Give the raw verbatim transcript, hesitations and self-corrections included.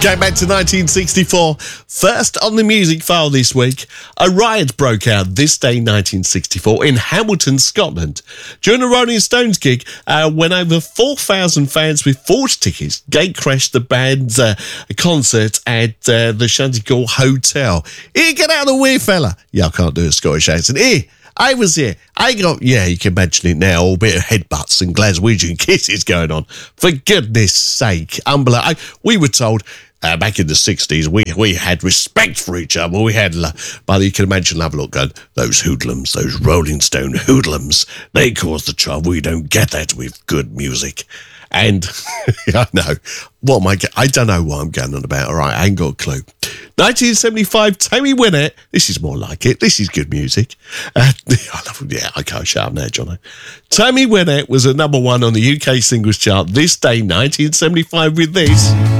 Going back to nineteen sixty-four, first on the music file this week, a riot broke out this day nineteen sixty-four in Hamilton, Scotland. During a Rolling Stones gig, uh, when over four thousand fans with forged tickets gate-crashed the band's uh, concert at uh, the Chanticleer Hotel. Here, get out of the way, fella. Yeah, I can't do a Scottish accent. Here, I was here. I got, yeah, you can imagine it now, all bit of headbutts and Glaswegian kisses going on. For goodness sake, unbelievable. We were told... Uh, back in the sixties, we we had respect for each other. We had, but you can imagine, have a look, going, those hoodlums, those Rolling Stone hoodlums, they cause the trouble. We don't get that with good music. And I know, what am I, I don't know what I'm going on about, all right, I ain't got a clue. nineteen seventy-five, Tammy Wynette, this is more like it, this is good music. Uh, I love, yeah, I can't shut up now, Jono. Tammy Wynette was a number one on the U K singles chart this day, nineteen seventy-five, with this.